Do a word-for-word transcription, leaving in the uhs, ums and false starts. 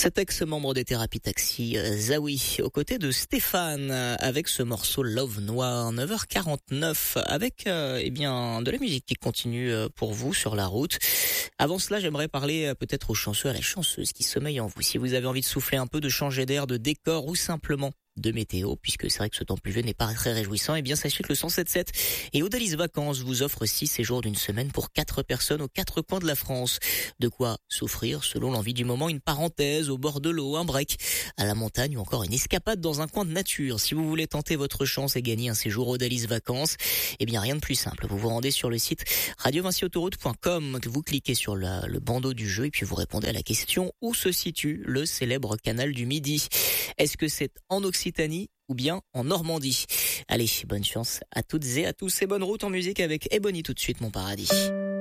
Cet ex-membre des thérapies taxi, euh, Zawi, aux côtés de Stéphane, euh, avec ce morceau Love Noir, neuf heures quarante-neuf, avec euh, eh bien de la musique qui continue euh, pour vous sur la route. Avant cela, j'aimerais parler euh, peut-être aux chanceux, à la chanceuse qui sommeille en vous. Si vous avez envie de souffler un peu, de changer d'air, de décor ou simplement de météo, puisque c'est vrai que ce temps pluvieux n'est pas très réjouissant, et bien sachez que le cent sept sept et Odalis Vacances vous offre six séjours d'une semaine pour quatre personnes aux quatre coins de la France. De quoi s'offrir selon l'envie du moment, une parenthèse au bord de l'eau, un break à la montagne ou encore une escapade dans un coin de nature. Si vous voulez tenter votre chance et gagner un séjour Odalis Vacances, eh bien rien de plus simple. Vous vous rendez sur le site radio vinci autoroute point com, vous cliquez sur la, le bandeau du jeu et puis vous répondez à la question: où se situe le célèbre canal du Midi? Est-ce que c'est en Occitanie ou bien en Normandie? Allez, bonne chance à toutes et à tous et bonne route en musique avec Ebony tout de suite, mon paradis.